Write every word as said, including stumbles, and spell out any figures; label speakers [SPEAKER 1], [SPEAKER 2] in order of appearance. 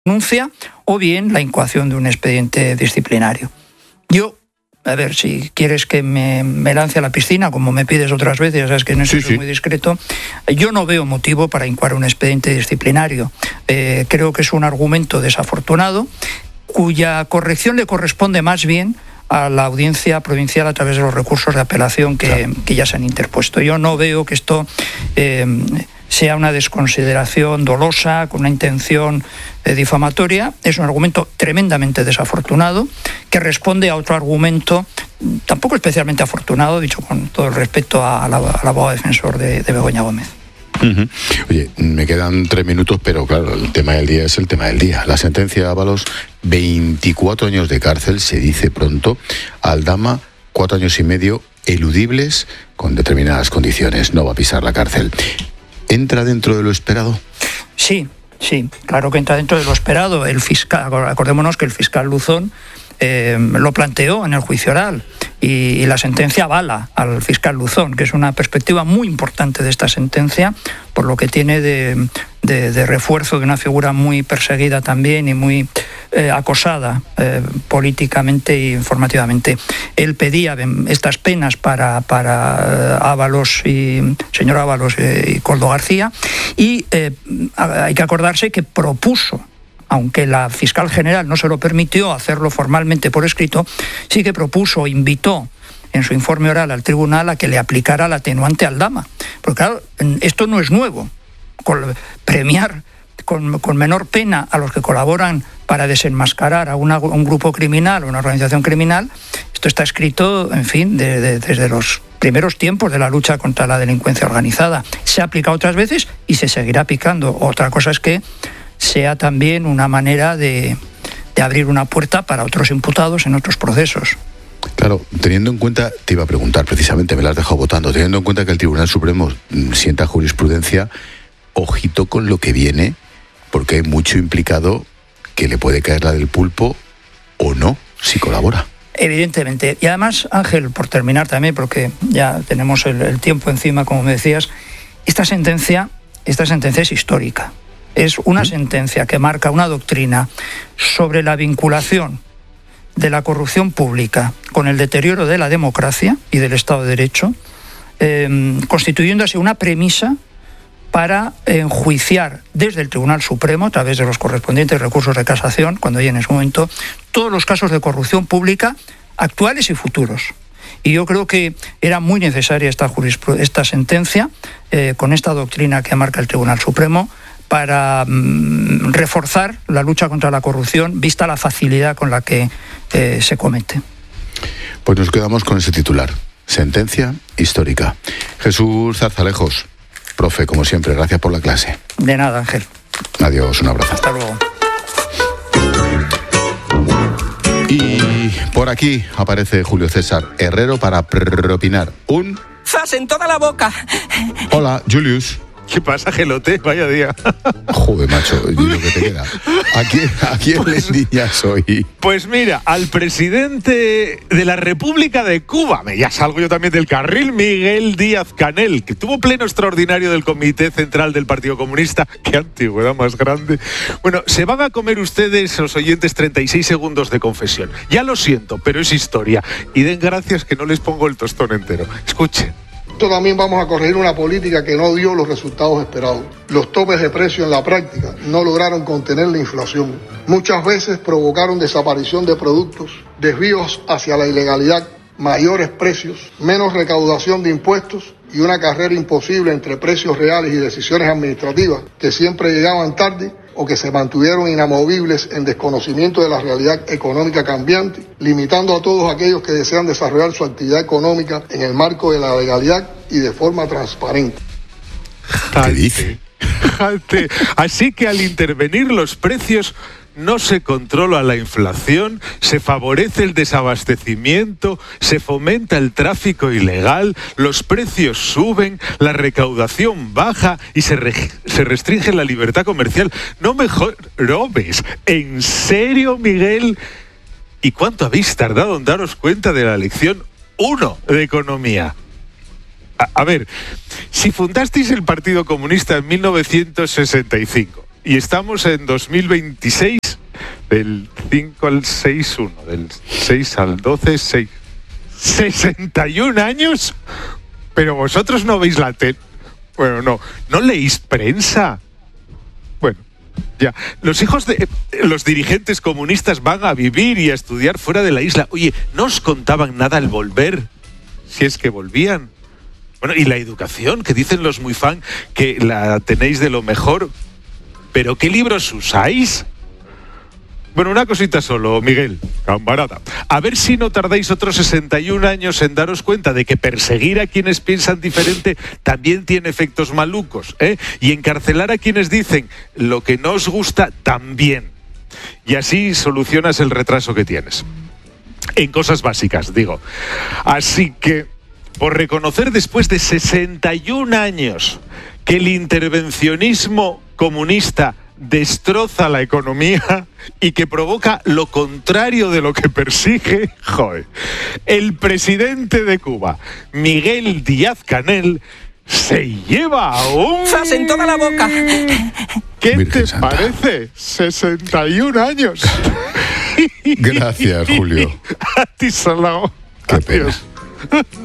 [SPEAKER 1] denuncia o bien la incoación de un expediente disciplinario. Yo, a ver, si quieres que me, me lance a la piscina, como me pides otras veces, sabes que en eso
[SPEAKER 2] sí,
[SPEAKER 1] soy
[SPEAKER 2] sí.
[SPEAKER 1] muy discreto, yo no veo motivo para incoar un expediente disciplinario. Eh, creo que es un argumento desafortunado, cuya corrección le corresponde más bien a la audiencia provincial a través de los recursos de apelación que, claro. que ya se han interpuesto. Yo no veo que esto eh, sea una desconsideración dolosa, con una intención eh, difamatoria. Es un argumento tremendamente desafortunado que responde a otro argumento tampoco especialmente afortunado, dicho con todo el respeto a la, al abogado defensor de, de Begoña Gómez.
[SPEAKER 2] Uh-huh. Oye, me quedan tres minutos, pero claro, el tema del día es el tema del día. La sentencia de Ábalos, veinticuatro años de cárcel, se dice pronto. Aldama, cuatro años y medio, eludibles, con determinadas condiciones. No va a pisar la cárcel. ¿Entra dentro de lo esperado?
[SPEAKER 1] Sí, sí, claro que entra dentro de lo esperado. El fiscal, acordémonos que el fiscal Luzón eh, lo planteó en el juicio oral. Y la sentencia avala al fiscal Luzón, que es una perspectiva muy importante de esta sentencia, por lo que tiene de, de, de refuerzo de una figura muy perseguida también y muy eh, acosada eh, políticamente e informativamente. Él pedía estas penas para, para Ábalos y señor Ábalos y Koldo García, y eh, hay que acordarse que propuso, aunque la fiscal general no se lo permitió hacerlo formalmente por escrito, sí que propuso, invitó en su informe oral al tribunal a que le aplicara la atenuante Aldama. Porque claro, esto no es nuevo. Premiar con, con menor pena a los que colaboran para desenmascarar a, una, a un grupo criminal o una organización criminal, esto está escrito, en fin, de, de, desde los primeros tiempos de la lucha contra la delincuencia organizada. Se ha aplicado otras veces y se seguirá aplicando. Otra cosa es que sea también una manera de, de abrir una puerta para otros imputados en otros procesos.
[SPEAKER 2] Claro, teniendo en cuenta, te iba a preguntar precisamente, me la has dejado votando, teniendo en cuenta que el Tribunal Supremo sienta jurisprudencia, ojito con lo que viene, porque hay mucho implicado que le puede caer la del pulpo o no, si colabora.
[SPEAKER 1] Evidentemente. Y además, Ángel, por terminar también, porque ya tenemos el, el tiempo encima, como me decías, esta sentencia, esta sentencia es histórica. Es una sentencia que marca una doctrina sobre la vinculación de la corrupción pública con el deterioro de la democracia y del Estado de Derecho, eh, constituyendo así una premisa para enjuiciar desde el Tribunal Supremo, a través de los correspondientes recursos de casación, cuando llegue en su momento, todos los casos de corrupción pública actuales y futuros. Y yo creo que era muy necesaria esta, esta sentencia, eh, con esta doctrina que marca el Tribunal Supremo, para mm, reforzar la lucha contra la corrupción, vista la facilidad con la que eh, se comete.
[SPEAKER 2] Pues nos quedamos con ese titular, sentencia histórica. Jesús Zarzalejos, profe, como siempre, gracias por la clase.
[SPEAKER 1] De nada, Ángel.
[SPEAKER 2] Adiós, un abrazo.
[SPEAKER 1] Hasta luego.
[SPEAKER 2] Y por aquí aparece Julio César Herrero para propinar un...
[SPEAKER 3] ¡Zas en toda la boca!
[SPEAKER 2] Hola, Julius.
[SPEAKER 4] ¿Qué pasa, Gelote? Vaya día.
[SPEAKER 2] Joder, macho, y lo que te queda. ¿A quién, a quién pues, le endiñas hoy?
[SPEAKER 4] Pues mira, al presidente de la República de Cuba, ya salgo yo también del carril, Miguel Díaz-Canel, que tuvo pleno extraordinario del Comité Central del Partido Comunista. ¡Qué antigüedad más grande! Bueno, se van a comer ustedes, los oyentes, treinta y seis segundos de confesión. Ya lo siento, pero es historia. Y den gracias que no les pongo el tostón entero. Escuchen.
[SPEAKER 5] También vamos a corregir una política que no dio los resultados esperados. Los topes de precio en la práctica no lograron contener la inflación. Muchas veces provocaron desaparición de productos, desvíos hacia la ilegalidad, mayores precios, menos recaudación de impuestos y una carrera imposible entre precios reales y decisiones administrativas que siempre llegaban tarde o que se mantuvieron inamovibles en desconocimiento de la realidad económica cambiante, limitando a todos aquellos que desean desarrollar su actividad económica en el marco de la legalidad y de forma transparente.
[SPEAKER 2] ¿Qué dice?
[SPEAKER 4] Jalte. Así que al intervenir los precios no se controla la inflación, se favorece el desabastecimiento, se fomenta el tráfico ilegal, los precios suben, la recaudación baja y se, re- se restringe la libertad comercial. No me jorobes. ¿En serio, Miguel? ¿Y cuánto habéis tardado en daros cuenta de la lección uno de economía? A, a ver, si fundasteis el Partido Comunista en mil novecientos sesenta y cinco, y estamos en dos mil veintiséis, del cinco al seis, uno, del seis al doce, seis. ¿sesenta y un años? Pero vosotros no veis la tele. Bueno, no, no leéis prensa. Bueno, ya. Los hijos de los dirigentes comunistas van a vivir y a estudiar fuera de la isla. Oye, ¿no os contaban nada al volver? Si es que volvían. Bueno, y la educación, que dicen los muy fan que la tenéis de lo mejor. ¿Pero qué libros usáis? Bueno, una cosita solo, Miguel, camarada. A ver si no tardáis otros sesenta y un años en daros cuenta de que perseguir a quienes piensan diferente también tiene efectos malucos, ¿eh? Y encarcelar a quienes dicen lo que no os gusta también. Y así solucionas el retraso que tienes. En cosas básicas, digo. Así que, por reconocer después de sesenta y un años que el intervencionismo comunista destroza la economía y que provoca lo contrario de lo que persigue, joder, el presidente de Cuba, Miguel Díaz-Canel, se lleva un...
[SPEAKER 3] ¡Zas en toda la boca!
[SPEAKER 4] ¿Qué
[SPEAKER 2] Virgen
[SPEAKER 4] te
[SPEAKER 2] Santa.
[SPEAKER 4] parece? sesenta y un años.
[SPEAKER 2] Gracias, Julio.
[SPEAKER 4] A ti, Salao.
[SPEAKER 2] Qué pena.
[SPEAKER 4] Adiós.